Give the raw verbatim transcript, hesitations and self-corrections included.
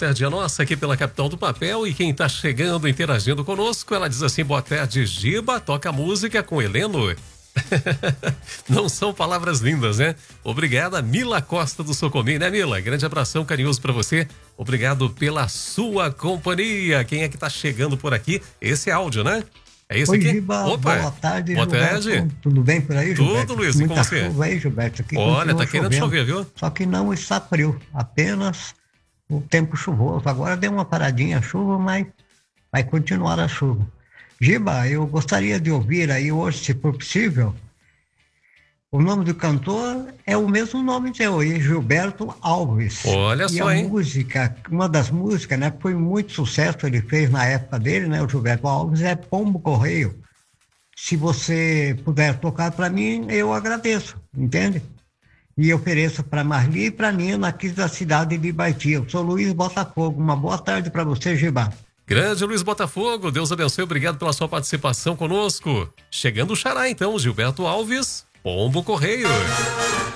tarde a nossa aqui pela Capital do Papel. E quem está chegando, interagindo conosco, ela diz assim: boa tarde, Giba, toca música com Heleno. Não são palavras lindas, né? Obrigada, Mila Costa do Socomim, né, Mila? Grande abração carinhoso pra você. Obrigado pela sua companhia. Quem é que tá chegando por aqui? Esse é áudio, né? É isso Oi, aqui? Giba, Opa. boa tarde, Boa Gilberto. tarde. Tudo bem por aí, Gilberto? Tudo, Luiz, e com Muita você? chuva aí, Gilberto. Aqui Olha, tá querendo chovendo, chover, viu? Só que não está frio, apenas o tempo chuvoso. Agora deu uma paradinha a chuva, mas vai continuar a chuva. Giba, eu gostaria de ouvir aí hoje, se for possível, o nome do cantor é o mesmo nome seu aí, Gilberto Alves. Olha e só, a hein? música, uma das músicas, né, que foi muito sucesso, ele fez na época dele, né, o Gilberto Alves, é Pombo Correio. Se você puder tocar para mim, eu agradeço, entende? E ofereço para Marli e para Nina, aqui da cidade de Ibaiti. Eu sou Luiz Botafogo. Uma boa tarde para você, Giba. Grande Luiz Botafogo, Deus abençoe, obrigado pela sua participação conosco. Chegando o xará então, Gilberto Alves, Pombo Correio.